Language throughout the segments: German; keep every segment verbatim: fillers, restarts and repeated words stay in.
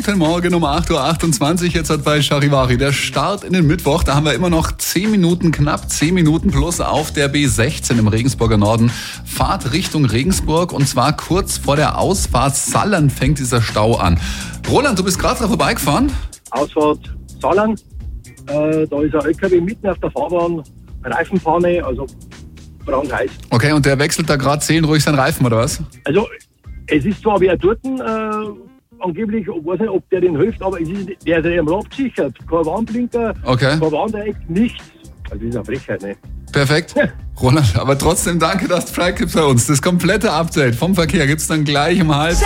Guten Morgen um acht Uhr achtundzwanzig, jetzt hat bei Charivari der Start in den Mittwoch. Da haben wir immer noch zehn Minuten, knapp zehn Minuten plus auf der B sechzehn im Regensburger Norden. Fahrt Richtung Regensburg und zwar kurz vor der Ausfahrt Sallern fängt dieser Stau an. Roland, du bist gerade da vorbeigefahren? Ausfahrt Sallern, äh, da ist ein L K W mitten auf der Fahrbahn, Reifenpanne, also brandheiß. Okay, und der wechselt da gerade seelenruhig seinen Reifen, oder was? Also es ist zwar wer dort, äh, angeblich, ich weiß nicht, ob der den hilft, aber es ist, der ist ja am Rad gesichert. Kein Warnblinker, Okay. kein Warndreieck, nichts. Also das ist eine Frechheit, ne? Perfekt. Roland, aber trotzdem danke, dass du Bescheid gibst bei uns. Das komplette Update vom Verkehr gibt's dann gleich um halb.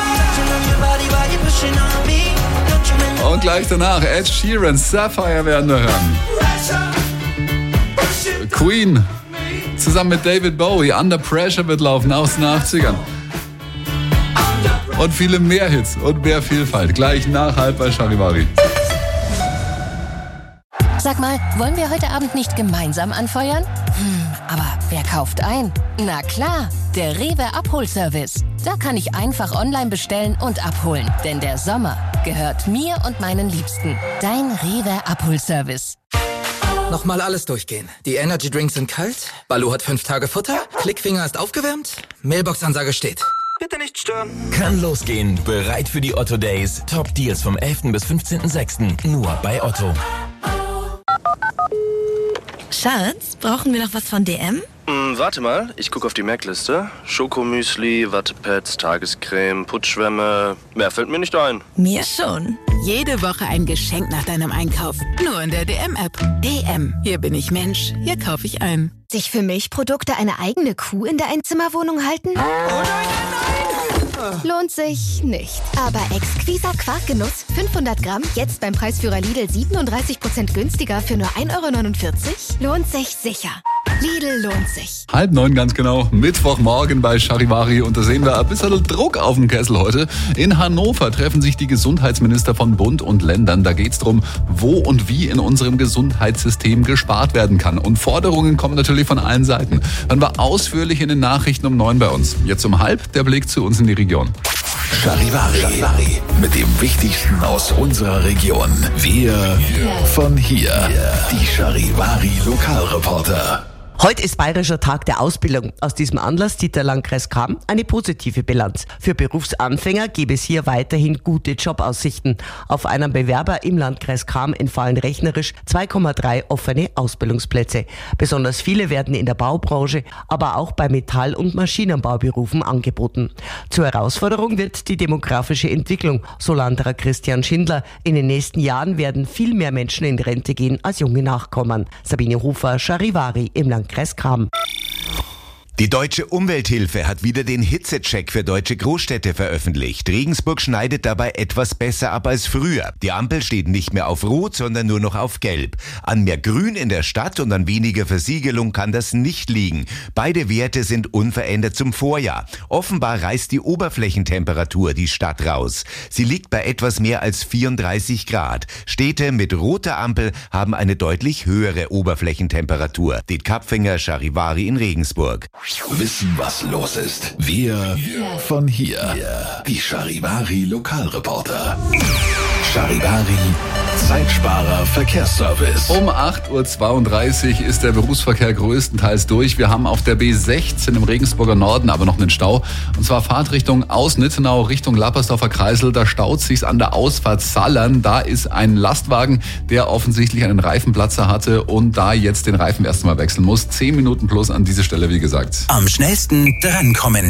Und gleich danach Ed Sheeran, Sapphire werden wir hören. Queen zusammen mit David Bowie, Under Pressure wird laufen aus den achtzigern. Und viele mehr Hits und mehr Vielfalt. Gleich nach halb bei Charivari. Sag mal, wollen wir heute Abend nicht gemeinsam anfeuern? Hm, aber wer kauft ein? Na klar, der Rewe Abholservice. Da kann ich einfach online bestellen und abholen. Denn der Sommer gehört mir und meinen Liebsten. Dein Rewe Abholservice. Nochmal alles durchgehen. Die Energy Drinks sind kalt, Baloo hat fünf Tage Futter, Klickfinger ist aufgewärmt, Mailbox-Ansage steht. Bitte nicht stören. Kann losgehen. Bereit für die Otto Days. Top Deals vom elften bis fünfzehnten sechsten Nur bei Otto. Schatz, brauchen wir noch was von D M? Hm, warte mal, ich gucke auf die Merkliste. Schokomüsli, Wattepads, Tagescreme, Putzschwämme. Mehr fällt mir nicht ein. Mir schon. Jede Woche ein Geschenk nach deinem Einkauf. Nur in der D M-App. D M. Hier bin ich Mensch. Hier kaufe ich ein. Sich für Milchprodukte eine eigene Kuh in der Einzimmerwohnung halten? Oh nein, nein, nein. Lohnt sich nicht. Aber exquiser Quarkgenuss, fünfhundert Gramm, jetzt beim Preisführer Lidl siebenunddreißig Prozent günstiger für nur ein Euro neunundvierzig? Lohnt sich sicher. Lidl lohnt sich. Halb neun ganz genau, Mittwochmorgen bei Charivari und da sehen wir ein bisschen Druck auf dem Kessel heute. In Hannover treffen sich die Gesundheitsminister von Bund und Ländern. Da geht's drum, wo und wie in unserem Gesundheitssystem gespart werden kann. Und Forderungen kommen natürlich von allen Seiten. Dann war ausführlich in den Nachrichten um neun bei uns. Jetzt um halb der Blick zu uns in die Region. Charivari mit dem Wichtigsten aus unserer Region. Wir von hier. Die Charivari Lokalreporter. Heute ist Bayerischer Tag der Ausbildung. Aus diesem Anlass zieht der Landkreis Cham eine positive Bilanz. Für Berufsanfänger gäbe es hier weiterhin gute Jobaussichten. Auf einen Bewerber im Landkreis Cham entfallen rechnerisch zwei Komma drei offene Ausbildungsplätze. Besonders viele werden in der Baubranche, aber auch bei Metall- und Maschinenbauberufen angeboten. Zur Herausforderung wird die demografische Entwicklung, so Landrat Christian Schindler. In den nächsten Jahren werden viel mehr Menschen in Rente gehen, als junge nachkommen. Sabine Hofer, Charivari im Landkreis Kreis Cham. Die Deutsche Umwelthilfe hat wieder den Hitzecheck für deutsche Großstädte veröffentlicht. Regensburg schneidet dabei etwas besser ab als früher. Die Ampel steht nicht mehr auf Rot, sondern nur noch auf Gelb. An mehr Grün in der Stadt und an weniger Versiegelung kann das nicht liegen. Beide Werte sind unverändert zum Vorjahr. Offenbar reißt die Oberflächentemperatur die Stadt raus. Sie liegt bei etwas mehr als vierunddreißig Grad. Städte mit roter Ampel haben eine deutlich höhere Oberflächentemperatur. Det Kapfinger, Charivari in Regensburg. Wissen, was los ist. Wir von hier. Die Charivari Lokalreporter. Charivari Zeitsparer Verkehrsservice. Um acht Uhr zweiunddreißig ist der Berufsverkehr größtenteils durch. Wir haben auf der B sechzehn im Regensburger Norden aber noch einen Stau. Und zwar Fahrtrichtung aus Nittenau Richtung Lappersdorfer Kreisel. Da staut sich's an der Ausfahrt Sallern. Da ist ein Lastwagen, der offensichtlich einen Reifenplatzer hatte und da jetzt den Reifen erst mal wechseln muss. Zehn Minuten plus an diese Stelle, wie gesagt. Am schnellsten drankommen.